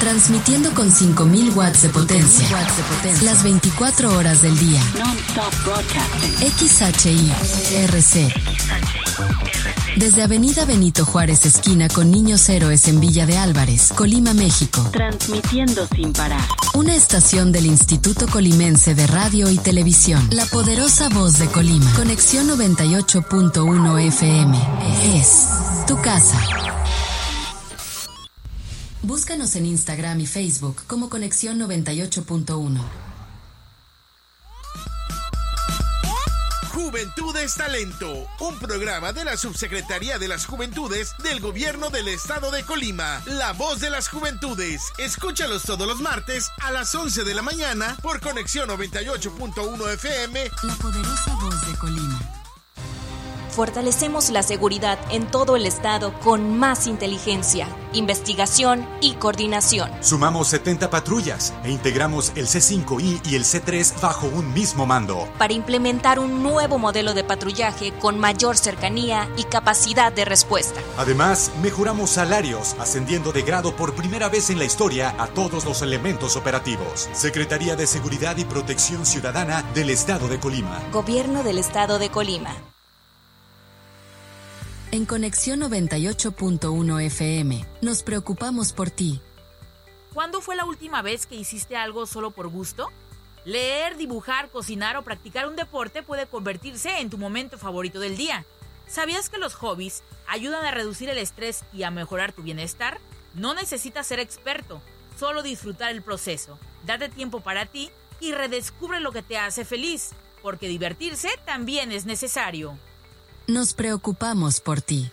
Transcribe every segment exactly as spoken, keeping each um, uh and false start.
Transmitiendo con cinco mil watts de potencia. Watts de potencia. Las veinticuatro horas del día. Non-stop broadcasting. X H I R C. Desde Avenida Benito Juárez, esquina con Niños Héroes en Villa de Álvarez, Colima, México. Transmitiendo sin parar. Una estación del Instituto Colimense de Radio y Televisión. La poderosa voz de Colima. Conexión noventa y ocho punto uno F M. Es tu casa. Búscanos en Instagram y Facebook como Conexión noventa y ocho punto uno. Juventudes Talento, un programa de la Subsecretaría de las Juventudes del Gobierno del Estado de Colima. La voz de las juventudes. Escúchalos todos los martes a las once de la mañana por Conexión noventa y ocho punto uno F M. La poderosa voz de Colima. Fortalecemos la seguridad en todo el estado con más inteligencia, investigación y coordinación. Sumamos setenta patrullas e integramos el C cinco I y el C tres bajo un mismo mando. Para implementar un nuevo modelo de patrullaje con mayor cercanía y capacidad de respuesta. Además, mejoramos salarios, ascendiendo de grado por primera vez en la historia a todos los elementos operativos. Secretaría de Seguridad y Protección Ciudadana del Estado de Colima. Gobierno del Estado de Colima. En Conexión noventa y ocho punto uno F M, nos preocupamos por ti. ¿Cuándo fue la última vez que hiciste algo solo por gusto? Leer, dibujar, cocinar o practicar un deporte puede convertirse en tu momento favorito del día. ¿Sabías que los hobbies ayudan a reducir el estrés y a mejorar tu bienestar? No necesitas ser experto, solo disfrutar el proceso. Date tiempo para ti y redescubre lo que te hace feliz, porque divertirse también es necesario. Nos preocupamos por ti.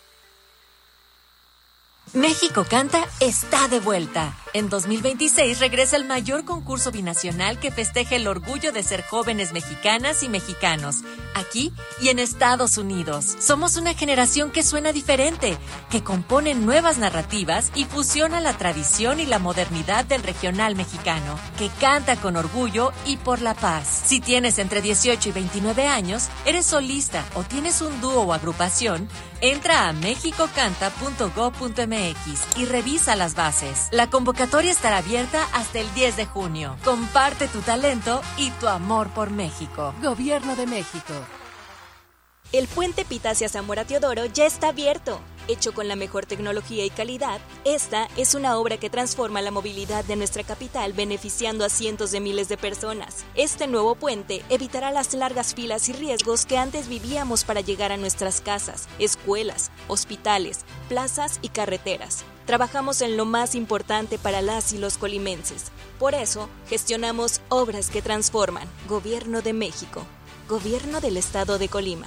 México Canta está de vuelta. En dos mil veintiséis regresa el mayor concurso binacional que festeja el orgullo de ser jóvenes mexicanas y mexicanos, aquí y en Estados Unidos. Somos una generación que suena diferente, que compone nuevas narrativas y fusiona la tradición y la modernidad del regional mexicano, que canta con orgullo y por la paz. Si tienes entre dieciocho y veintinueve años, eres solista o tienes un dúo o agrupación, entra a mexico canta punto gob punto m x y revisa las bases. La convocatoria estará abierta hasta el diez de junio. Comparte tu talento y tu amor por México. Gobierno de México. El puente Pitacia Zamora Teodoro ya está abierto. Hecho con la mejor tecnología y calidad, esta es una obra que transforma la movilidad de nuestra capital, beneficiando a cientos de miles de personas. Este nuevo puente evitará las largas filas y riesgos que antes vivíamos para llegar a nuestras casas, escuelas, hospitales, plazas y carreteras. Trabajamos en lo más importante para las y los colimenses. Por eso, gestionamos obras que transforman. Gobierno de México. Gobierno del Estado de Colima.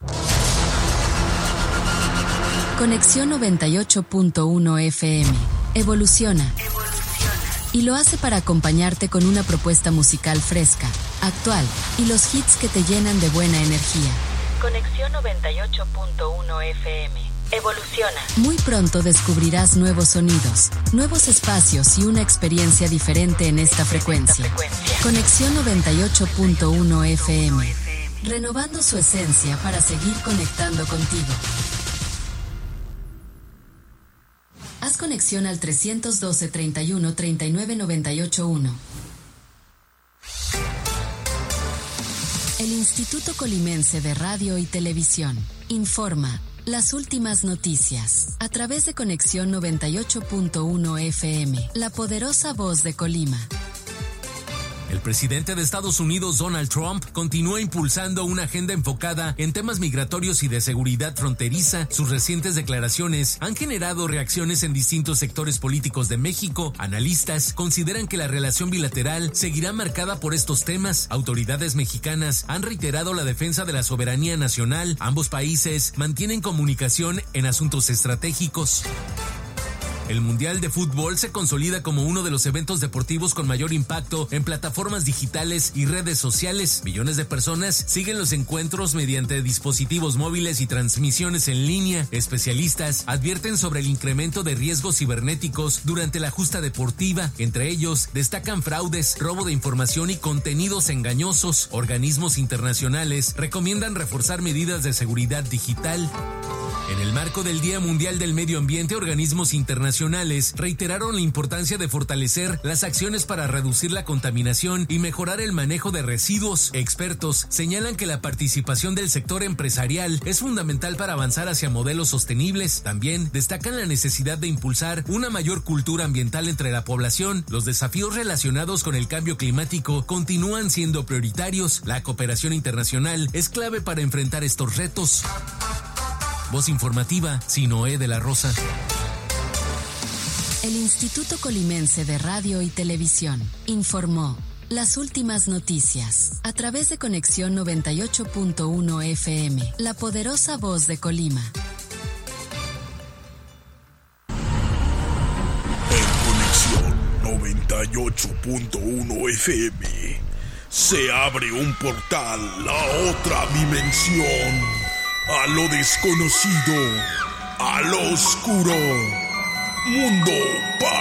Conexión noventa y ocho punto uno F M. Evoluciona. Evoluciona. Y lo hace para acompañarte con una propuesta musical fresca, actual y los hits que te llenan de buena energía. Conexión noventa y ocho punto uno F M. Evoluciona. Muy pronto descubrirás nuevos sonidos, nuevos espacios y una experiencia diferente en esta frecuencia. Esta frecuencia. Conexión noventa y ocho punto uno F M. Renovando su esencia para seguir conectando contigo. Haz conexión al trescientos doce, treinta y uno, treinta y nueve, noventa y ocho uno. El Instituto Colimense de Radio y Televisión informa las últimas noticias a través de Conexión noventa y ocho punto uno F M, la poderosa voz de Colima. El presidente de Estados Unidos, Donald Trump, continúa impulsando una agenda enfocada en temas migratorios y de seguridad fronteriza. Sus recientes declaraciones han generado reacciones en distintos sectores políticos de México. Analistas consideran que la relación bilateral seguirá marcada por estos temas. Autoridades mexicanas han reiterado la defensa de la soberanía nacional. Ambos países mantienen comunicación en asuntos estratégicos. El Mundial de Fútbol se consolida como uno de los eventos deportivos con mayor impacto en plataformas digitales y redes sociales. Millones de personas siguen los encuentros mediante dispositivos móviles y transmisiones en línea. Especialistas advierten sobre el incremento de riesgos cibernéticos durante la justa deportiva. Entre ellos, destacan fraudes, robo de información y contenidos engañosos. Organismos internacionales recomiendan reforzar medidas de seguridad digital. En el marco del Día Mundial del Medio Ambiente, organismos internacionales reiteraron la importancia de fortalecer las acciones para reducir la contaminación y mejorar el manejo de residuos. Expertos señalan que la participación del sector empresarial es fundamental para avanzar hacia modelos sostenibles. También destacan la necesidad de impulsar una mayor cultura ambiental entre la población. Los desafíos relacionados con el cambio climático continúan siendo prioritarios. La cooperación internacional es clave para enfrentar estos retos. Voz informativa, Sinoé de la Rosa. El Instituto Colimense de Radio y Televisión informó las últimas noticias a través de Conexión noventa y ocho punto uno F M, la poderosa voz de Colima. En Conexión noventa y ocho punto uno F M se abre un portal a otra dimensión, a lo desconocido, a lo oscuro. Mundo